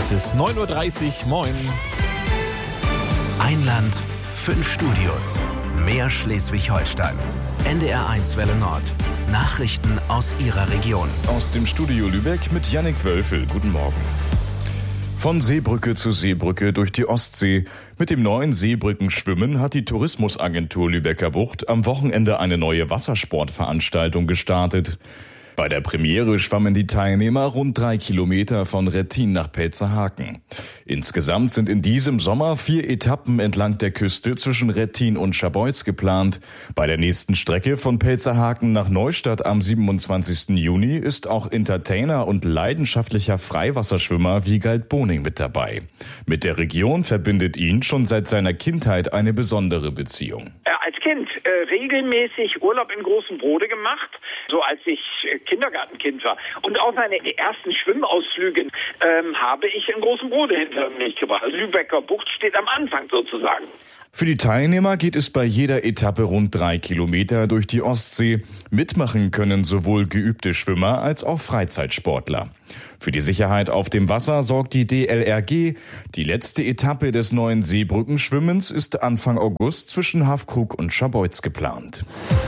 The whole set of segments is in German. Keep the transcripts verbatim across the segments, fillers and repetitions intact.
Es ist neun Uhr dreißig, moin. Ein Land, fünf Studios, mehr Schleswig-Holstein. N D R eins Welle Nord. Nachrichten aus Ihrer Region. Aus dem Studio Lübeck mit Jannik Wölfel. Guten Morgen. Von Seebrücke zu Seebrücke durch die Ostsee. Mit dem neuen Seebrückenschwimmen hat die Tourismusagentur Lübecker Bucht am Wochenende eine neue Wassersportveranstaltung gestartet. Bei der Premiere schwammen die Teilnehmer rund drei Kilometer von Rettin nach Pelzerhaken. Insgesamt sind in diesem Sommer vier Etappen entlang der Küste zwischen Rettin und Scharbeutz geplant. Bei der nächsten Strecke von Pelzerhaken nach Neustadt am siebenundzwanzigsten Juni ist auch Entertainer und leidenschaftlicher Freiwasserschwimmer Wiegald Boning mit dabei. Mit der Region verbindet ihn schon seit seiner Kindheit eine besondere Beziehung. Als Kind äh, regelmäßig Urlaub in Großen Brode gemacht, so als ich äh, Kindergartenkind war. Und auch meine ersten Schwimmausflüge ähm, habe ich in Großen Brode hinter mich gebracht. Also Lübecker Bucht steht am Anfang sozusagen. Für die Teilnehmer geht es bei jeder Etappe rund drei Kilometer durch die Ostsee. Mitmachen können sowohl geübte Schwimmer als auch Freizeitsportler. Für die Sicherheit auf dem Wasser sorgt die D L R G. Die letzte Etappe des neuen Seebrückenschwimmens ist Anfang August zwischen Hafkrug und Scharbeutz geplant.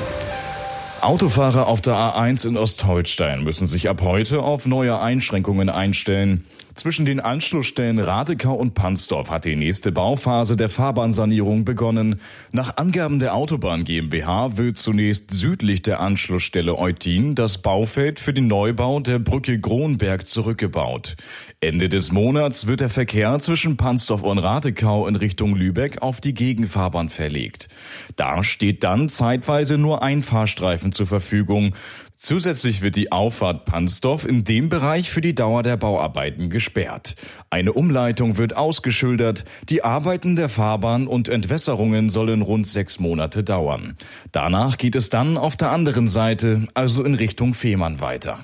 Autofahrer auf der A eins in Ostholstein müssen sich ab heute auf neue Einschränkungen einstellen. Zwischen den Anschlussstellen Radekau und Pansdorf hat die nächste Bauphase der Fahrbahnsanierung begonnen. Nach Angaben der Autobahn GmbH wird zunächst südlich der Anschlussstelle Eutin das Baufeld für den Neubau der Brücke Gronberg zurückgebaut. Ende des Monats wird der Verkehr zwischen Pansdorf und Radekau in Richtung Lübeck auf die Gegenfahrbahn verlegt. Da steht dann zeitweise nur ein Fahrstreifen zur Verfügung. Zusätzlich wird die Auffahrt Pansdorf in dem Bereich für die Dauer der Bauarbeiten gesperrt. Eine Umleitung wird ausgeschildert. Die Arbeiten der Fahrbahn und Entwässerungen sollen rund sechs Monate dauern. Danach geht es dann auf der anderen Seite, also in Richtung Fehmarn weiter.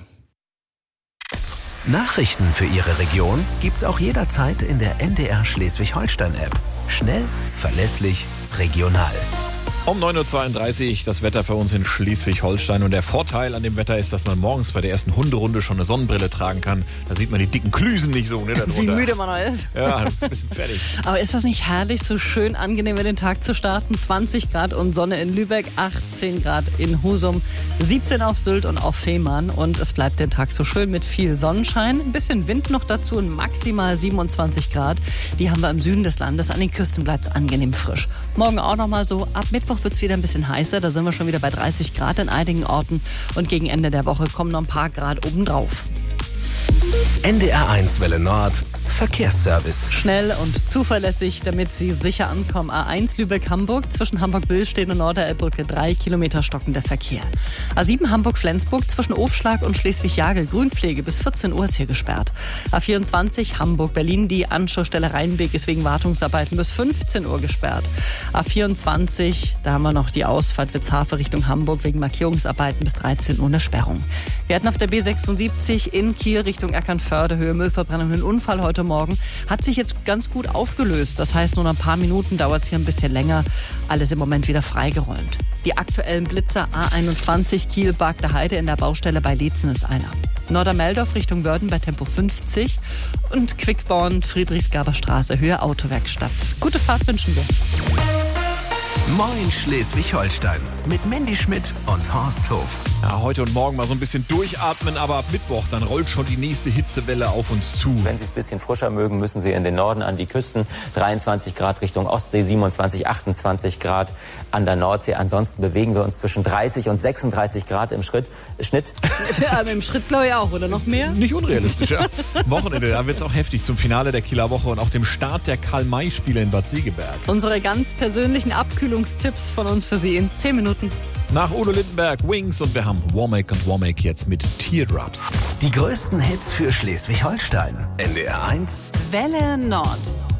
Nachrichten für Ihre Region gibt's auch jederzeit in der N D R Schleswig-Holstein-App. Schnell, verlässlich, regional. Um neun Uhr zweiunddreißig das Wetter für uns in Schleswig-Holstein. Und der Vorteil an dem Wetter ist, dass man morgens bei der ersten Hunderunde schon eine Sonnenbrille tragen kann. Da sieht man die dicken Klüsen nicht so. Ne, wie müde man noch ist. Ja, ein bisschen fertig. Aber ist das nicht herrlich, so schön angenehm in den Tag zu starten? zwanzig Grad und Sonne in Lübeck, achtzehn Grad in Husum, siebzehn auf Sylt und auf Fehmarn. Und es bleibt den Tag so schön mit viel Sonnenschein. Ein bisschen Wind noch dazu und maximal siebenundzwanzig Grad. Die haben wir im Süden des Landes. An den Küsten bleibt es angenehm frisch. Morgen auch noch mal so. Ab Mittwoch wird es wieder ein bisschen heißer. Da sind wir schon wieder bei dreißig Grad in einigen Orten. Und gegen Ende der Woche kommen noch ein paar Grad obendrauf. N D R eins Welle Nord. Verkehrsservice. Schnell und zuverlässig, damit Sie sicher ankommen. A eins Lübeck-Hamburg, zwischen Hamburg-Billstedt und Norderelbbrücke, drei Kilometer stockender Verkehr. A sieben Hamburg-Flensburg, zwischen Ofschlag und Schleswig-Jagel, Grünpflege, bis vierzehn Uhr ist hier gesperrt. A vierundzwanzig Hamburg-Berlin, die Anschlussstelle Rheinbeek ist wegen Wartungsarbeiten bis fünfzehn Uhr gesperrt. A vierundzwanzig, da haben wir noch die Ausfahrt Witzhafe Richtung Hamburg wegen Markierungsarbeiten bis dreizehn Uhr eine Sperrung. Wir hatten auf der B sechsundsiebzig in Kiel Richtung Eckernförde, Höhe Müllverbrennung, einen Unfall heute Morgen. Hat sich jetzt ganz gut aufgelöst. Das heißt, nur noch ein paar Minuten dauert es hier ein bisschen länger. Alles im Moment wieder freigeräumt. Die aktuellen Blitzer A einundzwanzig Kiel-Bagde Heide in der Baustelle bei Leetzen ist einer. Nordermeldorf Richtung Wörden bei Tempo fünfzig und Quickborn Friedrichsgaber Straße Höhe Autowerkstatt. Gute Fahrt wünschen wir. Moin Schleswig-Holstein mit Mandy Schmidt und Horst Hof. Ja, heute und morgen mal so ein bisschen durchatmen, aber ab Mittwoch, dann rollt schon die nächste Hitzewelle auf uns zu. Wenn Sie es ein bisschen frischer mögen, müssen Sie in den Norden an die Küsten. dreiundzwanzig Grad Richtung Ostsee, siebenundzwanzig, achtundzwanzig Grad an der Nordsee. Ansonsten bewegen wir uns zwischen dreißig und sechsunddreißig Grad im Schritt, Schnitt. Ja, im Schritt glaube ich auch, oder noch mehr? Nicht unrealistisch, ja. Wochenende, da wird es auch heftig zum Finale der Kieler Woche und auch dem Start der Karl-May-Spiele in Bad Segeberg. Unsere ganz persönlichen Abkühlungstipps von uns für Sie in zehn Minuten. Nach Udo Lindenberg, Wings und wir haben Womack und Womack jetzt mit Teardrops. Die größten Hits für Schleswig-Holstein. N D R eins Welle Nord.